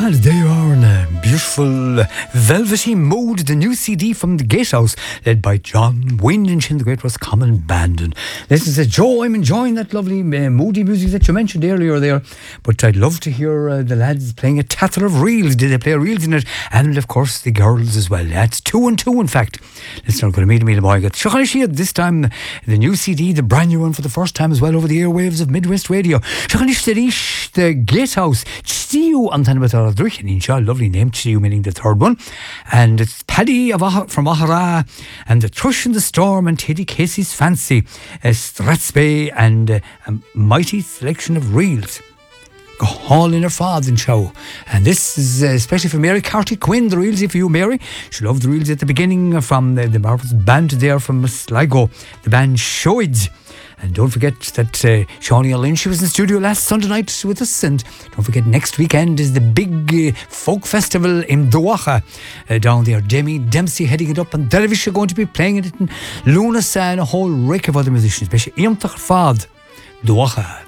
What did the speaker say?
And there you are in a beautiful velvety mood, the new CD from the Gatehouse, led by John Wynne and the Great Roscommon Band. And listen to Joe, I'm enjoying that lovely moody music that you mentioned earlier there. But I'd love to hear the lads playing a tattle of reels. Did they play reels in it? And of course the girls as well. That's 2 and 2 in fact. Listen, I'm going to meet a boy. Got Shachani Sheed this time, the new CD, the brand new one for the first time as well over the airwaves of Midwest Radio. Shachani Sheed, the Gatehouse. See you on Tanabata. Lovely name, Chiu, meaning the third one. And it's Paddy from Ahara, and the Thrush in the Storm, and Teddy Casey's Fancy, Strathspey, and a mighty selection of reels. Go all in her father and show. And this is especially for Mary Carty Quinn, the reels for you, Mary. She loved the reels at the beginning from the marvellous band there from Sligo, the band Shoids. And don't forget that Shawnee Lynch, she was in the studio last Sunday night with us. And don't forget, next weekend is the big folk festival in Dowacha down there. Demi Dempsey heading it up, and Dervish are going to be playing it, and Luna and a whole rake of other musicians, especially Ian Fad, Dowacha.